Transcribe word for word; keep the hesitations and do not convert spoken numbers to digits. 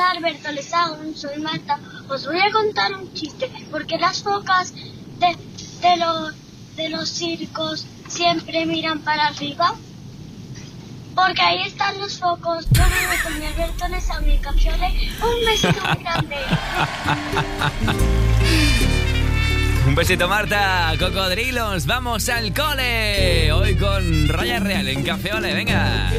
empezar, Bertoles Aún, soy Marta. Os voy a contar un chiste, porque las focas de, de, los, de los circos siempre miran para arriba. Porque ahí están los focos. Yo vivo con mi Bertoles Aún y Cafiola. Un besito muy grande. Un besito, Marta. Cocodrilos, vamos al cole. Hoy con Raya Real en Café Ole, venga.